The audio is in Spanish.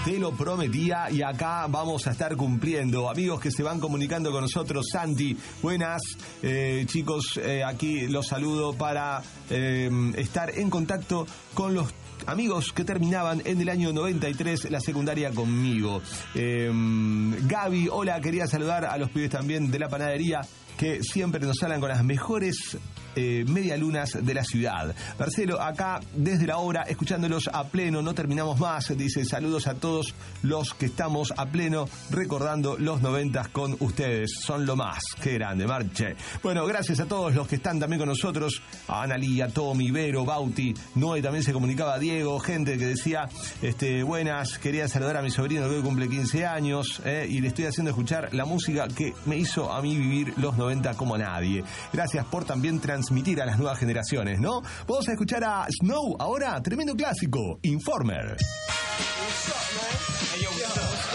Te lo prometía y acá vamos a estar cumpliendo. Amigos que se van comunicando con nosotros, Santi, buenas. Chicos, aquí los saludo para estar en contacto con los amigos que terminaban en el año 93 la secundaria conmigo. Gaby, hola, quería saludar a los pibes también de la panadería que siempre nos hablan con las mejores medialunas de la ciudad. Marcelo, acá desde la obra, escuchándolos a pleno, no terminamos más. Dice, saludos a todos los que estamos a pleno recordando los 90 con ustedes. Son lo más. Qué grande, Marche. Bueno, gracias a todos los que están también con nosotros. A Analía, Tommy, Vero, Bauti, Noé, también se comunicaba Diego, gente que decía, buenas, quería saludar a mi sobrino que hoy cumple 15 años y le estoy haciendo escuchar la música que me hizo a mí vivir los 90 como a nadie. Gracias por también transmitir a las nuevas generaciones, ¿no? Vamos a escuchar a Snow ahora, tremendo clásico, Informer. What's up, man?